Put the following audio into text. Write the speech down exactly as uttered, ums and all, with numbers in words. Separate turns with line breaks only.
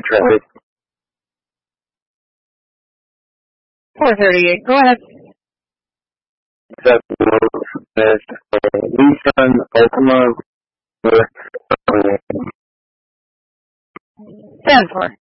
traffic.
four thirty-eight, go ahead.
Except that uh, Nissan Altima, uh,
ten four.